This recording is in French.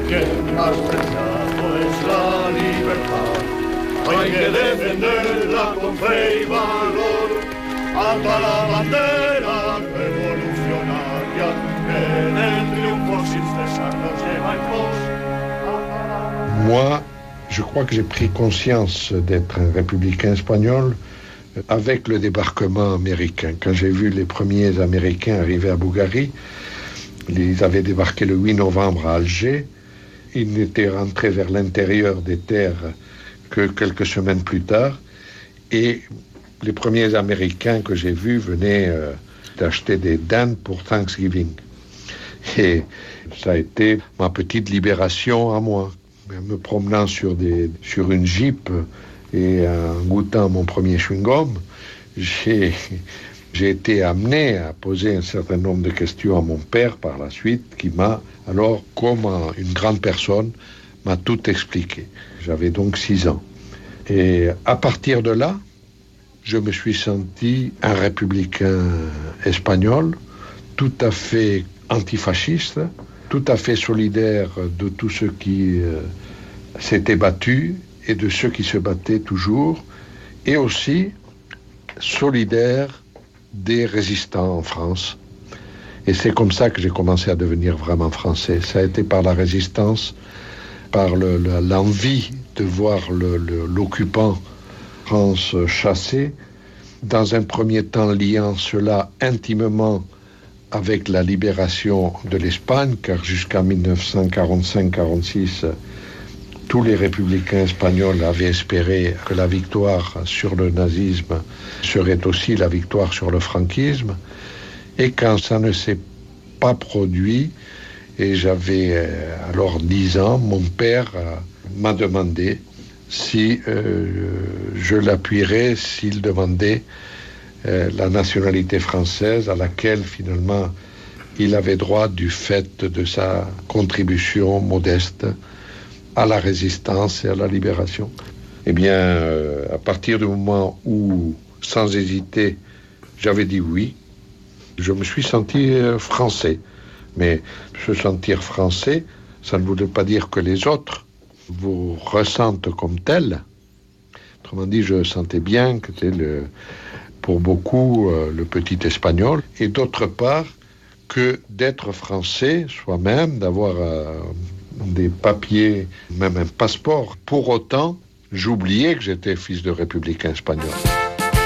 que más preciado es la libertad. Hay que defenderla con fe y valor, hasta la bandera revolucionaria, que en el triunfo sin cesar nos lleva en pos. Moi, je crois que j'ai pris conscience d'être un républicain espagnol avec le débarquement américain. Quand j'ai vu les premiers Américains arriver à Bougari, ils avaient débarqué le 8 novembre à Alger. Ils n'étaient rentrés vers l'intérieur des terres que quelques semaines plus tard. Et les premiers Américains que j'ai vus venaient d'acheter des dindes pour Thanksgiving. Et ça a été ma petite libération à moi. Me promenant sur une Jeep et en goûtant mon premier chewing-gum, j'ai été amené à poser un certain nombre de questions à mon père par la suite, qui m'a, alors, comme une grande personne, m'a tout expliqué. J'avais donc 6 ans. Et à partir de là, je me suis senti un républicain espagnol, tout à fait antifasciste, tout à fait solidaire de tous ceux qui s'étaient battus et de ceux qui se battaient toujours, et aussi solidaire des résistants en France. Et c'est comme ça que j'ai commencé à devenir vraiment français. Ça a été par la résistance, par l'envie de voir l'occupant France chassé, dans un premier temps liant cela intimement avec la libération de l'Espagne, car jusqu'à 1945-46, tous les républicains espagnols avaient espéré que la victoire sur le nazisme serait aussi la victoire sur le franquisme. Et quand ça ne s'est pas produit, et j'avais alors 10 ans, mon père m'a demandé si je l'appuierais s'il demandait la nationalité française, à laquelle finalement il avait droit du fait de sa contribution modeste à la résistance et à la libération. Eh bien, à partir du moment où, sans hésiter, j'avais dit oui, je me suis senti français. Mais se sentir français, ça ne voulait pas dire que les autres vous ressentent comme tel. Autrement dit, je sentais bien que c'était pour beaucoup le petit espagnol, et d'autre part que d'être français soi-même, d'avoir des papiers, même un passeport. Pour autant, j'oubliais que j'étais fils de républicain espagnol.